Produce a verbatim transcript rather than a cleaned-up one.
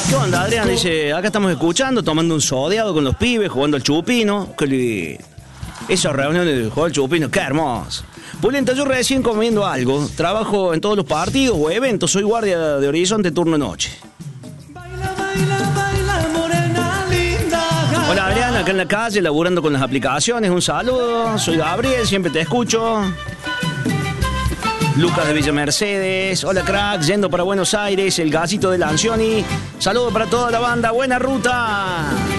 ¿Qué onda, Adrián? Dice, acá estamos escuchando, tomando un sodeado con los pibes, jugando al chupino. Qué lindo. Esas reuniones de jugar al chupino, qué hermoso. Pulenta, yo recién comiendo algo. Trabajo en todos los partidos o eventos. Soy guardia de Horizonte, turno noche. Hola, Adrián, acá en la calle, laburando con las aplicaciones. Un saludo. Soy Gabriel, siempre te escucho. Lucas de Villa Mercedes. Hola, crack, yendo para Buenos Aires. El gasito de Lancioni. Saludo para toda la banda. Buena ruta.